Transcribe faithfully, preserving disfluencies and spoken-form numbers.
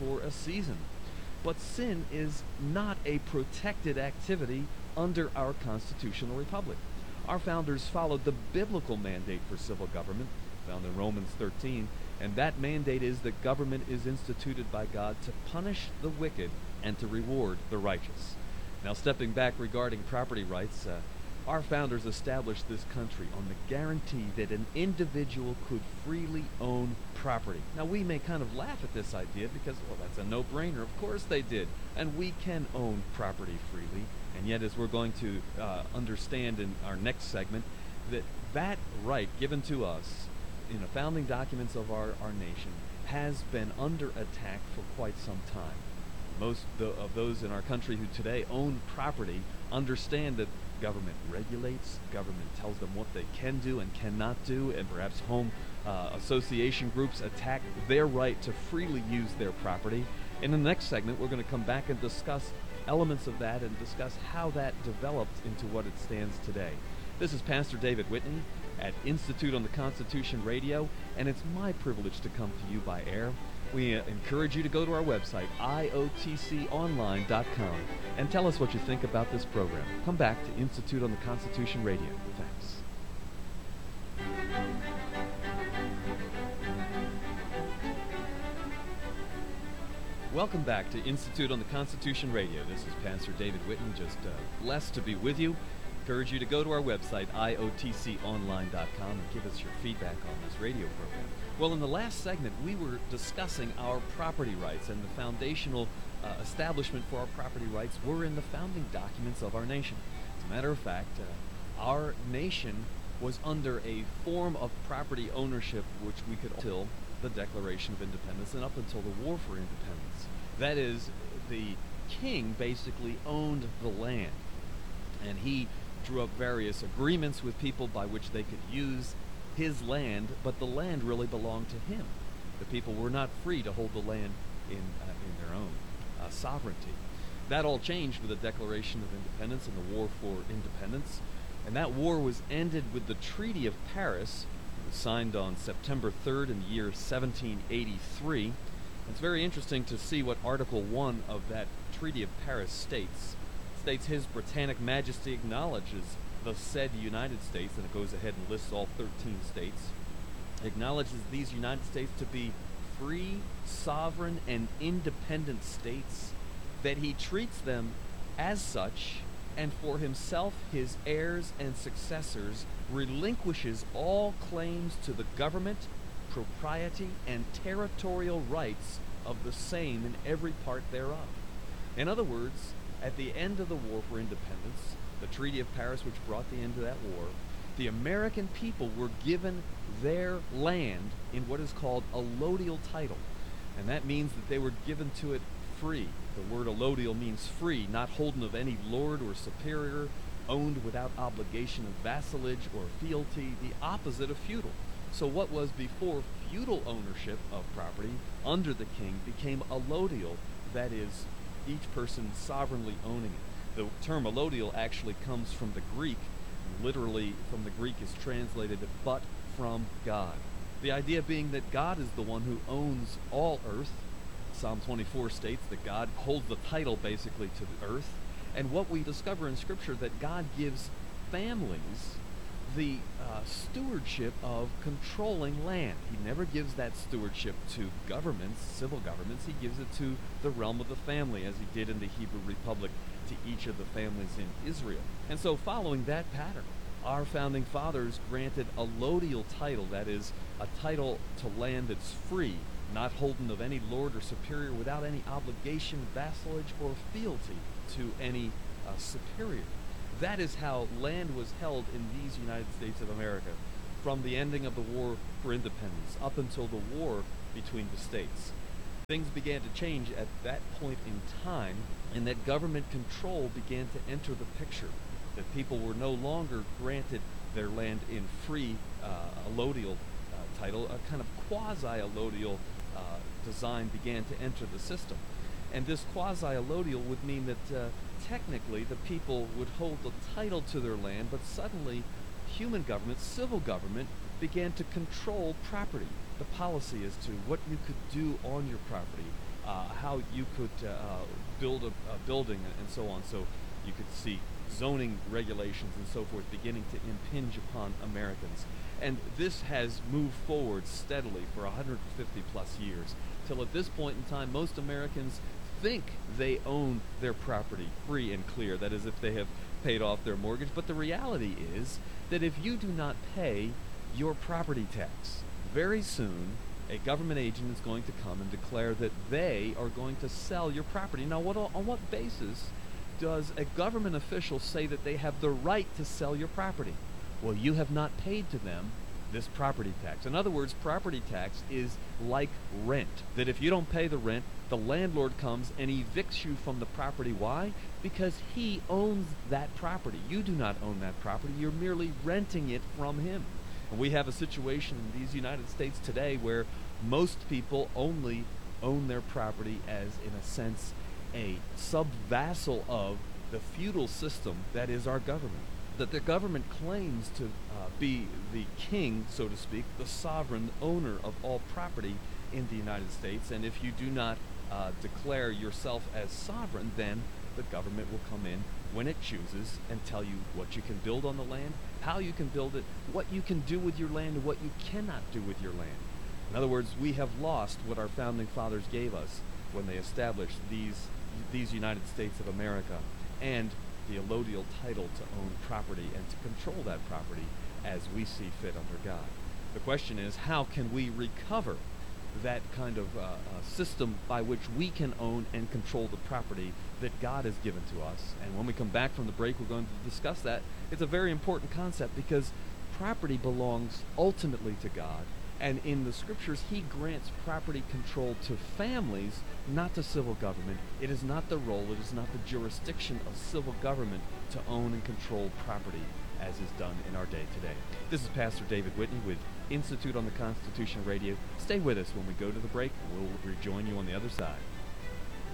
for a season. But sin is not a protected activity under our constitutional republic. Our founders followed the biblical mandate for civil government, found in Romans thirteen, and that mandate is that government is instituted by God to punish the wicked and to reward the righteous. Now, stepping back regarding property rights, uh, our founders established this country on the guarantee that an individual could freely own property. Now, we may kind of laugh at this idea because, well, that's a no-brainer. Of course they did. And we can own property freely. And yet, as we're going to uh, understand in our next segment, that that right given to us in the founding documents of our, our nation has been under attack for quite some time. Most th- of those in our country who today own property understand that government regulates, government tells them what they can do and cannot do, and perhaps home uh, association groups attack their right to freely use their property. In the next segment, we're going to come back and discuss elements of that and discuss how that developed into what it stands today. This is Pastor David Whitney at Institute on the Constitution Radio, and it's my privilege to come to you by air. We uh, encourage you to go to our website, I O T C online dot com, and tell us what you think about this program. Come back to Institute on the Constitution Radio. Thanks. Welcome back to Institute on the Constitution Radio. This is Pastor David Whitney, just uh, blessed to be with you. Encourage you to go to our website, I O T C online dot com, and give us your feedback on this radio program. Well, in the last segment, we were discussing our property rights, and the foundational uh, establishment for our property rights were in the founding documents of our nation. As a matter of fact, uh, our nation was under a form of property ownership which we could until the Declaration of Independence and up until the War for Independence. That is, the king basically owned the land, and he drew up various agreements with people by which they could use his land, but the land really belonged to him. The people were not free to hold the land in uh, in their own uh, sovereignty. That all changed with the Declaration of Independence and the War for Independence, and that war was ended with the Treaty of Paris. It was signed on September third in the year seventeen eighty-three. It's very interesting to see what Article one of that Treaty of Paris states. It states His Britannic Majesty acknowledges the said United States, and it goes ahead and lists all thirteen states, acknowledges these United States to be free, sovereign, and independent states, that he treats them as such, and for himself, his heirs, and successors, relinquishes all claims to the government, propriety, and territorial rights of the same in every part thereof. In other words, at the end of the War for Independence, the Treaty of Paris, which brought the end to that war, the American people were given their land in what is called allodial title. And that means that they were given to it free. The word allodial means free, not holden of any lord or superior, owned without obligation of vassalage or fealty, the opposite of feudal. So what was before feudal ownership of property under the king became allodial, that is, each person sovereignly owning it. The term allodial actually comes from the Greek. Literally from the Greek is translated but from God. The idea being that God is the one who owns all earth. Psalm twenty-four states that God holds the title basically to the earth. And what we discover in Scripture, that God gives families the uh, stewardship of controlling land. He never gives that stewardship to governments, civil governments. He gives it to the realm of the family, as he did in the Hebrew Republic to each of the families in Israel. And so following that pattern, our founding fathers granted a allodial title, that is, a title to land that's free, not holden of any lord or superior, without any obligation, vassalage, or fealty to any uh, superior. That is how land was held in these United States of America from the ending of the War for Independence up until the war between the states. Things began to change at that point in time, and that government control began to enter the picture, that people were no longer granted their land in free uh, allodial uh, title. A kind of quasi-allodial uh, design began to enter the system. And this quasi-allodial would mean that uh, technically the people would hold the title to their land, but suddenly human government, civil government, began to control property. the policy as to what you could do on your property, uh, how you could uh, build a, a building and so on. So you could see zoning regulations and so forth beginning to impinge upon Americans. And this has moved forward steadily for one hundred fifty plus years, till at this point in time most Americans think they own their property free and clear, that is, if they have paid off their mortgage. But the reality is that if you do not pay your property tax, very soon a government agent is going to come and declare that they are going to sell your property. Now, what, on what basis does a government official say that they have the right to sell your property? Well, you have not paid to them this property tax. In other words, property tax is like rent, that if you don't pay the rent, the landlord comes and evicts you from the property. Why? Because he owns that property. You do not own that property. You're merely renting it from him. And we have a situation in these United States today where most people only own their property as, in a sense, a sub-vassal of the feudal system that is our government. That the government claims to uh, be the king, so to speak, the sovereign owner of all property in the United States. And if you do not uh, declare yourself as sovereign, then the government will come in when it chooses and tell you what you can build on the land, how you can build it, what you can do with your land, and what you cannot do with your land. In other words, we have lost what our founding fathers gave us when they established these these United States of America, and the allodial title to own property and to control that property as we see fit under God. The question is, how can we recover that kind of uh, uh, system by which we can own and control the property that God has given to us? And when we come back from the break, we're going to discuss that. It's a very important concept because property belongs ultimately to God. And in the scriptures, he grants property control to families, not to civil government. It is not the role, it is not the jurisdiction of civil government to own and control property as is done in our day today. This is Pastor David Whitney with Institute on the Constitution Radio. Stay with us when we go to the break. We'll rejoin you on the other side.